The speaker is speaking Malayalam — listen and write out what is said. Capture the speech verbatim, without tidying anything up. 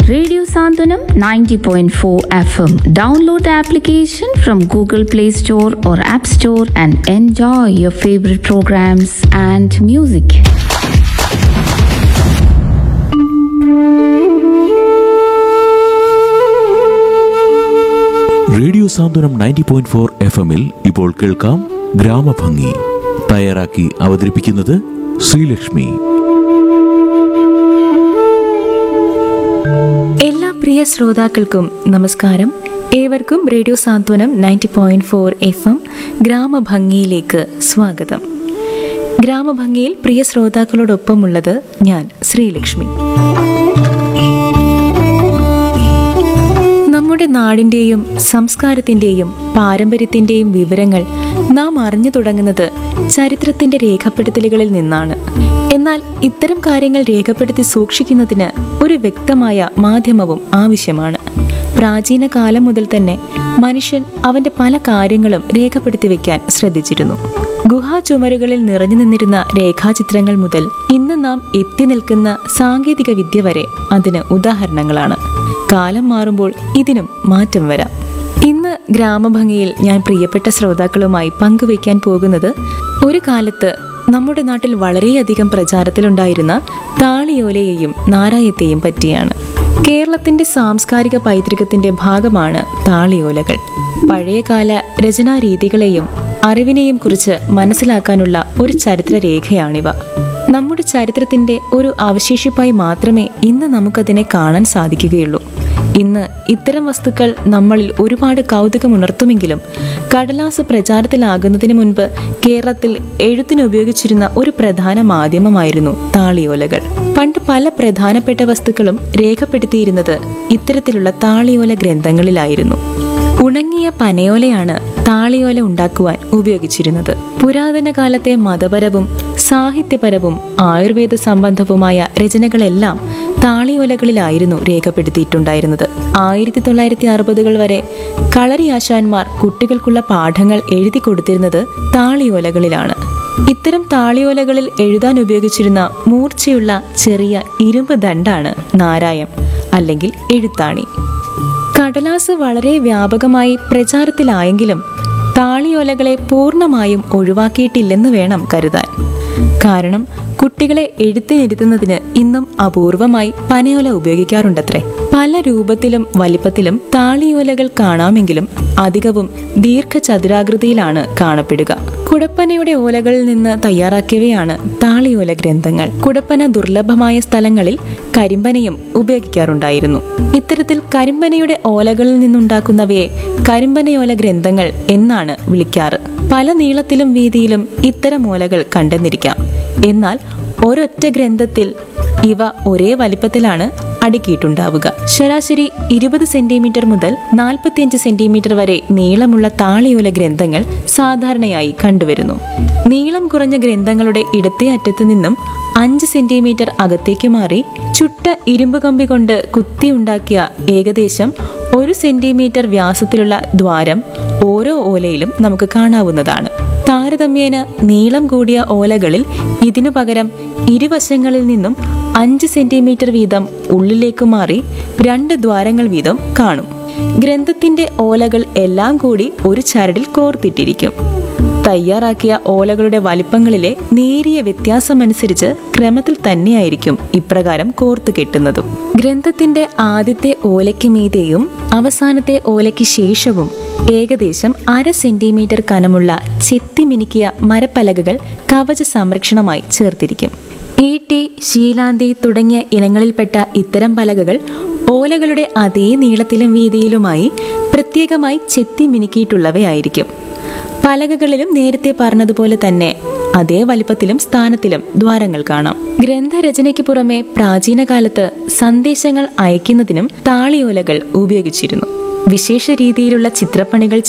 Radio Sandhanam ninety point four F M. Download the application from Google Play Store or App Store and enjoy your favorite programs and music. Radio Santhwanam ninety point four F എമ്മിൽ ഇപ്പോൾ കേൾക്കാം ഗ്രാമഭംഗി. തയ്യാറാക്കി അവതരിപ്പിക്കുന്നത് ശ്രീലക്ഷ്മി. എല്ലാ പ്രിയ ശ്രോതാക്കൾക്കും നമസ്കാരം. ഏവർക്കും റേഡിയോ സാന്ത്വനം ninety point four F M ഗ്രാമഭംഗിയിലേക്ക് സ്വാഗതം. ഗ്രാമഭംഗിയിൽ പ്രിയ ശ്രോതാക്കളോടൊപ്പമുള്ളത് ഞാൻ ശ്രീലക്ഷ്മി. നമ്മുടെ നാടിൻ്റെയും സംസ്കാരത്തിൻ്റെയും പാരമ്പര്യത്തിൻ്റെയും വിവരങ്ങൾ നാം അറിഞ്ഞു തുടങ്ങുന്നത് ചരിത്രത്തിൻ്റെ രേഖപ്പെടുത്തലുകളിൽ നിന്നാണ്. എന്നാൽ ഇത്തരം കാര്യങ്ങൾ രേഖപ്പെടുത്തി സൂക്ഷിക്കുന്നതിന് ഒരു വ്യക്തമായ മാധ്യമവും ആവശ്യമാണ്. പ്രാചീന കാലം മുതൽ തന്നെ മനുഷ്യൻ അവൻ്റെ പല കാര്യങ്ങളും രേഖപ്പെടുത്തി വെക്കാൻ ശ്രദ്ധിച്ചിരുന്നു. ഗുഹാ ചുമരുകളിൽ നിറഞ്ഞു നിന്നിരുന്ന രേഖാചിത്രങ്ങൾ മുതൽ ഇന്ന് നാം എത്തി നിൽക്കുന്ന സാങ്കേതിക വിദ്യ വരെ അതിന് ഉദാഹരണങ്ങളാണ്. കാലം മാറുമ്പോൾ ഇതിനും മാറ്റം വരാം. ഇന്ന് ഗ്രാമഭംഗിയിൽ ഞാൻ പ്രിയപ്പെട്ട ശ്രോതാക്കളുമായി പങ്കുവയ്ക്കാൻ പോകുന്നത് ഒരു കാലത്ത് നമ്മുടെ നാട്ടിൽ വളരെയധികം പ്രചാരത്തിലുണ്ടായിരുന്ന താളിയോലയെയും നാരായത്തെയും പറ്റിയാണ്. കേരളത്തിന്റെ സാംസ്കാരിക പൈതൃകത്തിന്റെ ഭാഗമാണ് താളിയോലകൾ. പഴയകാല രചനാരീതികളെയും അറിവിനെയും കുറിച്ച് മനസ്സിലാക്കാനുള്ള ഒരു ചരിത്രരേഖയാണിവ. നമ്മുടെ ചരിത്രത്തിന്റെ ഒരു അവശേഷിപ്പായി മാത്രമേ ഇന്ന് നമുക്കതിനെ കാണാൻ സാധിക്കുകയുള്ളൂ. ഇന്ന് ഇത്തരം വസ്തുക്കൾ നമ്മളിൽ ഒരുപാട് കൗതുകമുണർത്തുമെങ്കിലും കടലാസ് പ്രചാരത്തിലാകുന്നതിന് മുൻപ് കേരളത്തിൽ എഴുത്തിന് ഉപയോഗിച്ചിരുന്ന ഒരു പ്രധാന മാധ്യമമായിരുന്നു താളിയോലകൾ. പണ്ട് പല പ്രധാനപ്പെട്ട വസ്തുക്കളും രേഖപ്പെടുത്തിയിരുന്നത് ഇത്തരത്തിലുള്ള താളിയോല ഗ്രന്ഥങ്ങളിലായിരുന്നു. ഉണങ്ങിയ പനയോലയാണ് താളിയോല ഉണ്ടാക്കുവാൻ ഉപയോഗിച്ചിരുന്നത്. പുരാതന കാലത്തെ മതപരവും സാഹിത്യപരവും ആയുർവേദ സംബന്ധവുമായ രചനകളെല്ലാം താളിയോലകളിലായിരുന്നു രേഖപ്പെടുത്തിയിട്ടുണ്ടായിരുന്നത്. ആയിരത്തി തൊള്ളായിരത്തി അറുപതുകൾ വരെ കളരി ആശാന്മാർ കുട്ടികൾക്കുള്ള പാഠങ്ങൾ എഴുതി കൊടുത്തിരുന്നത് താളിയോലകളിലാണ്. ഇത്തരം താളിയോലകളിൽ എഴുതാൻ ഉപയോഗിച്ചിരുന്ന മൂർച്ചയുള്ള ചെറിയ ഇരുമ്പ് ദണ്ഡാണ് നാരായം അല്ലെങ്കിൽ എഴുത്താണി. കടലാസ് വളരെ വ്യാപകമായി പ്രചാരത്തിലായെങ്കിലും താളിയോലകളെ പൂർണ്ണമായും ഒഴിവാക്കിയിട്ടില്ലെന്ന് വേണം കരുതാൻ. കാരണം കുട്ടികളെ എഴുത്തിനിരുത്തുന്നതിന് ഇന്നും അപൂർവമായി പനയോല ഉപയോഗിക്കാറുണ്ടത്രേ. പല രൂപത്തിലും വലിപ്പത്തിലും താളിയോലകൾ കാണാമെങ്കിലും അധികവും ദീർഘചതുരാകൃതിയിലാണ് കാണപ്പെടുക. കുടപ്പനയുടെ ഓലകളിൽ നിന്ന് തയ്യാറാക്കിയവയാണ് താളിയോല ഗ്രന്ഥങ്ങൾ. കുടപ്പന ദുർലഭമായ സ്ഥലങ്ങളിൽ കരിമ്പനയും ഉപയോഗിക്കാറുണ്ടായിരുന്നു. ഇത്തരത്തിൽ കരിമ്പനയുടെ ഓലകളിൽ നിന്നുണ്ടാക്കുന്നവയെ കരിമ്പനയോല ഗ്രന്ഥങ്ങൾ എന്നാണ് വിളിക്കാറ്. പല നീളത്തിലും വീതിയിലും ഇത്തരം ഓലകൾ കണ്ടെന്നിരിക്കാം. എന്നാൽ ഒരൊറ്റ ഗ്രന്ഥത്തിൽ ഇവ ഒരേ വലിപ്പത്തിലാണ് അടുക്കിയിട്ടുണ്ടാവുക. ശരാശരി ഇരുപത് സെന്റിമീറ്റർ മുതൽ നാൽപ്പത്തിയഞ്ച് സെന്റിമീറ്റർ വരെ നീളമുള്ള താളിയോല ഗ്രന്ഥങ്ങൾ സാധാരണയായി കണ്ടുവരുന്നു. നീളം കുറഞ്ഞ ഗ്രന്ഥങ്ങളുടെ ഇടത്തെ അറ്റത്തു നിന്നും അഞ്ച് സെന്റിമീറ്റർ അകത്തേക്ക് മാറി ചുട്ട ഇരുമ്പ് കമ്പി കൊണ്ട് കുത്തിയുണ്ടാക്കിയ ഏകദേശം ഒരു സെന്റിമീറ്റർ വ്യാസത്തിലുള്ള ദ്വാരം ഓരോ ഓലയിലും നമുക്ക് കാണാവുന്നതാണ്. താരതമ്യേന നീളം കൂടിയ ഓലകളിൽ ഇതിനു പകരം ഇരുവശങ്ങളിൽ നിന്നും അഞ്ച് സെന്റിമീറ്റർ വീതം ഉള്ളിലേക്ക് മാറി രണ്ട് ദ്വാരങ്ങൾ വീതം കാണും. ഗ്രന്ഥത്തിന്റെ ഓലകൾ എല്ലാം കൂടി ഒരു ചരടിൽ കോർത്തിട്ടിരിക്കും. തയ്യാറാക്കിയ ഓലകളുടെ വലിപ്പങ്ങളിലെ നേരിയ വ്യത്യാസമനുസരിച്ച് ക്രമത്തിൽ തന്നെയായിരിക്കും ഇപ്രകാരം കോർത്തു കെട്ടുന്നതും. ഗ്രന്ഥത്തിന്റെ ആദ്യത്തെ ഓലയ്ക്ക് മീതെയും അവസാനത്തെ ഓലയ്ക്ക് ശേഷവും ഏകദേശം അര സെന്റിമീറ്റർ കനമുള്ള ചെത്തിമിനുക്കിയ മരപ്പലകകൾ കവച സംരക്ഷണമായി ചേർത്തിരിക്കും. ഈട്ടി, ശീലാന്തി തുടങ്ങിയ ഇനങ്ങളിൽപ്പെട്ട ഇത്തരം പലകകൾ ഓലകളുടെ അതേ നീളത്തിലും വീതിയിലുമായി പ്രത്യേകമായി ചെത്തി മിനുക്കിയിട്ടുള്ളവയായിരിക്കും. പലകകളിലും നേരത്തെ പറഞ്ഞതുപോലെ തന്നെ അതേ വലിപ്പത്തിലും സ്ഥാനത്തിലും ദ്വാരങ്ങൾ കാണാം. ഗ്രന്ഥരചനയ്ക്ക് പുറമെ പ്രാചീന കാലത്ത് സന്ദേശങ്ങൾ അയക്കുന്നതിനും താളിയോലകൾ ഉപയോഗിച്ചിരുന്നു. വിശേഷ രീതിയിലുള്ള ചിത്രപ്പണികൾ